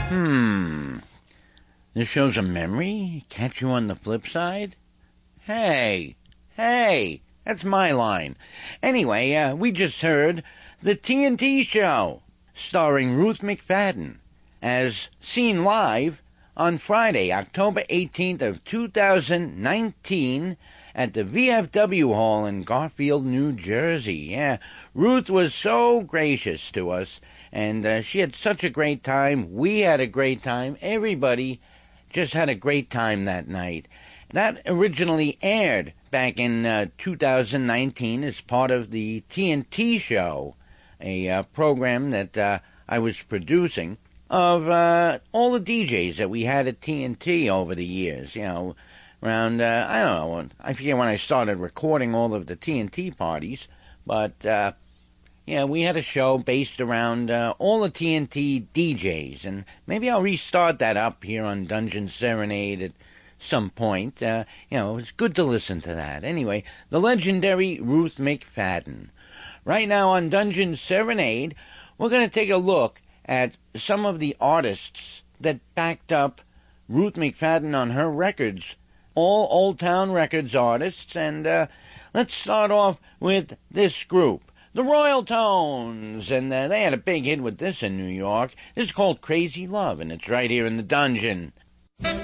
This shows a memory? Catch you on the flip side? Hey, that's my line. Anyway, we just heard The TNT Show, starring Ruth McFadden, as seen live on Friday, October 18th of 2019 at the VFW Hall in Garfield, New Jersey. Yeah, Ruth was so gracious to us, and she had such a great time. We had a great time. Everybody just had a great time that night. That originally aired back in 2019 as part of the TNT Show, a program that I was producing of all the DJs that we had at TNT over the years. You know, around, I don't know, I forget when I started recording all of the TNT parties, but yeah, we had a show based around all the TNT DJs, and maybe I'll restart that up here on Dungeon Serenade at some point. It's good to listen to that. Anyway, the legendary Ruth McFadden. Right now on Dungeon Serenade, we're going to take a look at some of the artists that backed up Ruth McFadden on her records. All Old Town Records artists, and let's start off with this group, the Royal Tones, and they had a big hit with this in New York. This is called Crazy Love, and it's right here in the Dungeon.